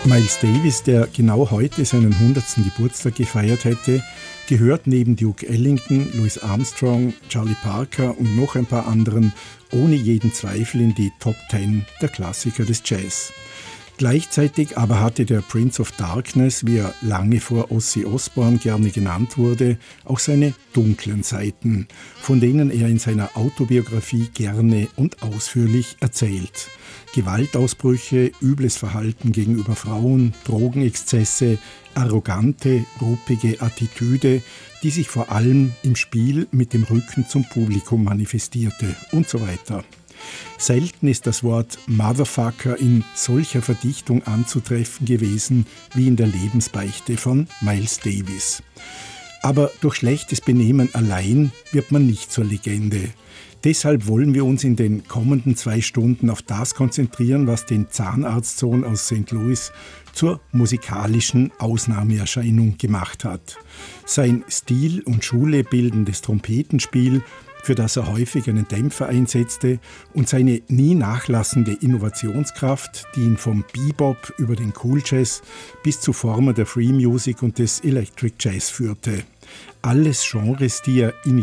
Miles Davis, der genau heute seinen 100. Geburtstag gefeiert hätte, gehört neben Duke Ellington, Louis Armstrong, Charlie Parker und noch ein paar anderen ohne jeden Zweifel in die Top 10 der Klassiker des Jazz. Gleichzeitig aber hatte der Prince of Darkness, wie er lange vor Ozzy Osbourne gerne genannt wurde, auch seine dunklen Seiten, von denen er in seiner Autobiografie gerne und ausführlich erzählt. Gewaltausbrüche, übles Verhalten gegenüber Frauen, Drogenexzesse, arrogante, ruppige Attitüde, die sich vor allem im Spiel mit dem Rücken zum Publikum manifestierte und so weiter. Selten ist das Wort Motherfucker in solcher Verdichtung anzutreffen gewesen wie in der Lebensbeichte von Miles Davis. Aber durch schlechtes Benehmen allein wird man nicht zur Legende. Deshalb wollen wir uns in den kommenden 2 Stunden auf das konzentrieren, was den Zahnarztsohn aus St. Louis zur musikalischen Ausnahmeerscheinung gemacht hat. Sein Stil- und Schule bildendes Trompetenspiel, für das er häufig einen Dämpfer einsetzte, und seine nie nachlassende Innovationskraft, die ihn vom Bebop über den Cool Jazz bis zu Formen der Free Music und des Electric Jazz führte. Alles Genres, die er